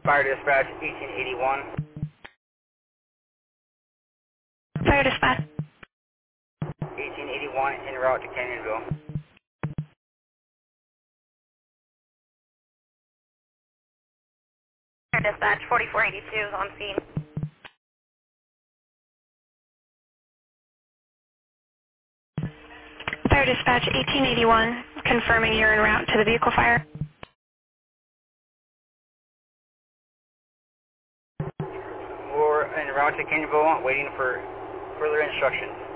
Fire Dispatch 1881. Fire Dispatch. 1881 en route to Canyonville. Fire Dispatch 4482 is on scene. Fire Dispatch 1881, confirming you're en route to the vehicle fire. We're en route to Canyonville, waiting for further instructions.